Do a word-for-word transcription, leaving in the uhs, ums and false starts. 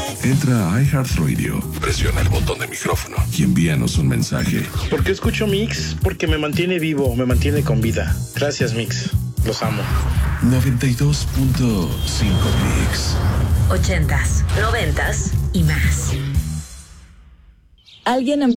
Entra a iHeartRadio, presiona el botón de micrófono y envíanos un mensaje. ¿Por qué escucho Mix? Porque me mantiene vivo, me mantiene con vida. Gracias, Mix. Los amo. noventa y dos punto cinco Mix. Ochentas, noventas y más. Alguien en